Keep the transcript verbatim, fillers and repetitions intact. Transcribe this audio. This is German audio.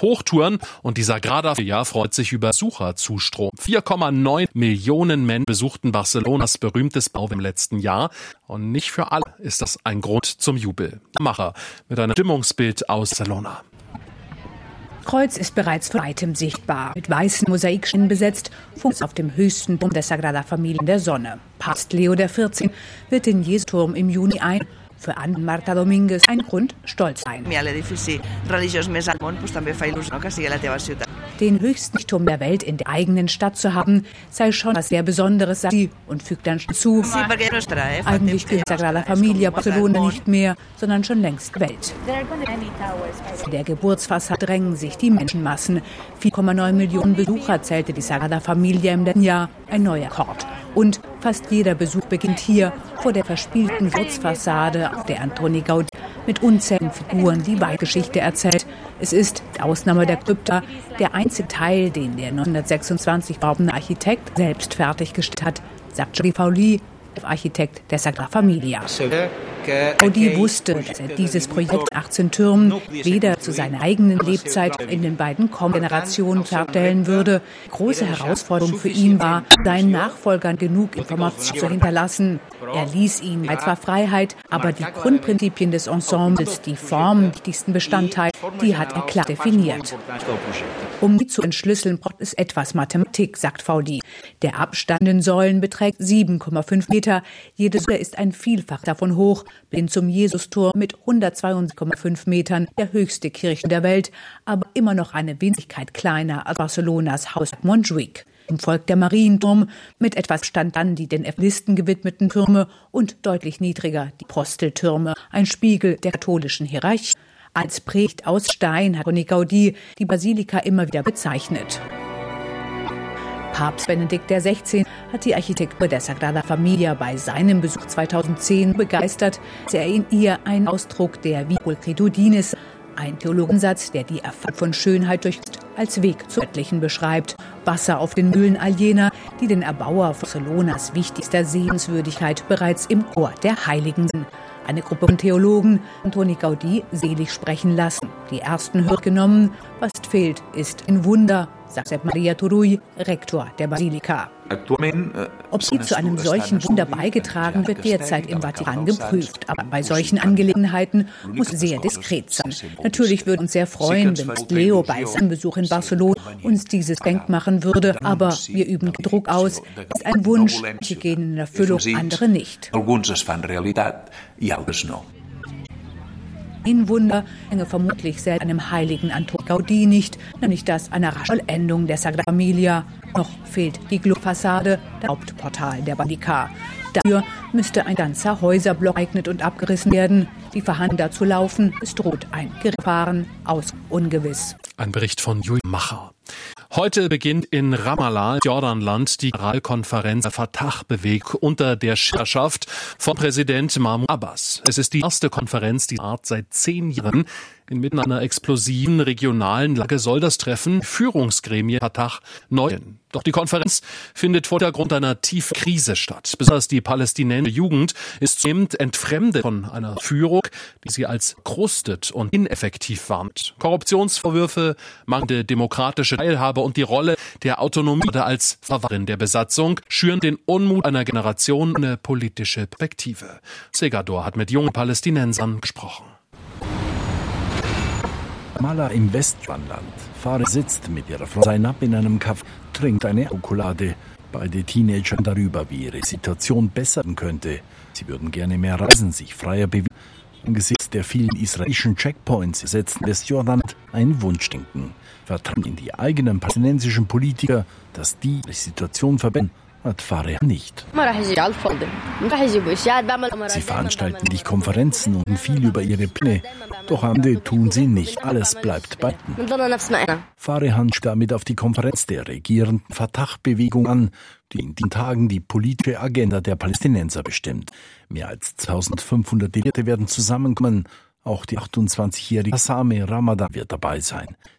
auf Hochtouren und die Sagrada Familia freut sich über Besucherzustrom. vier Komma neun Millionen Menschen besuchten Barcelonas berühmtes Bauwerk im letzten Jahr und nicht für alle ist das ein Grund zum Jubel. Macher mit einem Stimmungsbild aus Barcelona. Kreuz ist bereits von weitem sichtbar. Mit weißen Mosaiksteinen besetzt, funkt auf dem höchsten Turm der Sagrada Familia in der Sonne. Papst Leo der vierzehnte wird den Jesusturm im Juni ein. Für Anne Marta Dominguez ein Grund, stolz sein. Den höchsten Turm der Welt in der eigenen Stadt zu haben, sei schon was sehr Besonderes, sagt sie und fügt dann zu. Eigentlich gehört Sagrada Familia Barcelona nicht mehr, sondern schon längst Welt. Vor der Geburtsfassade drängen sich die Menschenmassen. vier Komma neun Millionen Besucher zählte die Sagrada Familia im letzten Jahr, ein neuer Rekord. Und fast jeder Besuch beginnt hier, vor der verspielten Wurzfassade, auf der Antoni Gaudí mit unzähligen Figuren die Weihgeschichte erzählt. Es ist, die Ausnahme der Krypta, der einzige Teil, den der neunzehnhundertsechsundzwanzig verstorbene Architekt selbst fertiggestellt hat, sagt Jordi Fauli, Architekt der Sagrada Familia. Gaudí wusste, dass er dieses Projekt achtzehn Türmen weder zu seiner eigenen Lebzeit in den beiden kommenden Generationen darstellen würde. Große Herausforderung für ihn war, seinen Nachfolgern genug Informationen zu hinterlassen. Er ließ ihnen zwar Freiheit, aber die Grundprinzipien des Ensembles, die Formen, die wichtigsten Bestandteile, die hat er klar definiert. Um die zu entschlüsseln, braucht es etwas Mathematik, sagt Fauli. Der Abstand in Säulen beträgt sieben Komma fünf Meter. Jede Säule ist ein Vielfach davon hoch, bis zum Jesusturm mit hundertzweiundsiebzig Komma fünf Metern, der höchste Kirche der Welt, aber immer noch eine Winzigkeit kleiner als Barcelonas Haus Montjuic. Im folgt der Marienturm mit etwas Stand dann die den Evangelisten gewidmeten Türme und deutlich niedriger die Posteltürme, ein Spiegel der katholischen Hierarchie. Als Predigt aus Stein hat Antoni Gaudí die Basilika immer wieder bezeichnet. Papst Benedikt der sechzehnte hat die Architektur der Sagrada Familia bei seinem Besuch zweitausendzehn begeistert, als er in ihr einen Ausdruck der Viculcritudinis, ein Theologensatz, der die Erfahrung von Schönheit durch als Weg zu Göttlichen beschreibt. Wasser auf den Mühlen all jener, die den Erbauer von Barcelonas wichtigster Sehenswürdigkeit bereits im Chor der Heiligen sind. Eine Gruppe von Theologen Antoni Gaudí selig sprechen lassen. Die ersten hört genommen, was fehlt, ist ein Wunder, sagt Josep Maria Turull, Rektor der Basilika. Ob sie zu einem solchen Wunder beigetragen wird, derzeit im Vatikan geprüft. Aber bei solchen Angelegenheiten muss sehr diskret sein. Natürlich würde uns sehr freuen, wenn Leo bei seinem Besuch in Barcelona uns dieses Denk machen würde. Aber wir üben Druck aus. Es ist ein Wunsch, manche gehen in Erfüllung, andere nicht. Ein Wunder hänge vermutlich selbst einem heiligen Antoni Gaudí nicht, nämlich das einer raschen Vollendung der Sagrada Familia. Noch fehlt die Glückfassade, das Hauptportal der Basilika. Dafür müsste ein ganzer Häuserblock geeignet und abgerissen werden. Die Verhandlungen dazu laufen, es droht ein Verfahren aus ungewiss. Ein Bericht von Julian Macher. Heute beginnt in Ramallah, Jordanland, die Generalkonferenz der Fatah-Bewegung unter der Herrschaft von Präsident Mahmoud Abbas. Es ist die erste Konferenz dieser Art seit zehn Jahren. Inmitten einer explosiven regionalen Lage soll das Treffen Führungsgremien Fatah neu. Doch die Konferenz findet vor der Grund einer tiefen Krise statt. Besonders die palästinensische Jugend ist zunehmend entfremdet von einer Führung, die sie als krustet und ineffektiv warnt. Korruptionsvorwürfe, mangelnde demokratische Teilhabe und die Rolle der Autonomie oder als Verwahrerin der Besatzung schüren den Unmut einer Generation ohne politische Perspektive. Segador hat mit jungen Palästinensern gesprochen. Ramallah im Westjordanland. Fahrer sitzt mit ihrer Frau Zainab in einem Café, trinkt eine Schokolade. Beide Teenager darüber, wie ihre Situation bessern könnte. Sie würden gerne mehr reisen, sich freier bewegen. Angesichts der vielen israelischen Checkpoints setzen Westjordanland ein Wunschdenken. Vertrauen in die eigenen palästinensischen Politiker, dass die die Situation verbessern, hat Fareha nicht. Sie veranstalten die Konferenzen und viel über ihre Pläne, doch am Ende tun sie nicht. Alles bleibt bei ihnen. Fareha spricht damit auf die Konferenz der regierenden Fatah-Bewegung an, die in den Tagen die politische Agenda der Palästinenser bestimmt. Mehr als zweitausendfünfhundert Delegierte werden zusammenkommen. Auch die achtundzwanzigjährige Hassame Ramadan wird dabei sein.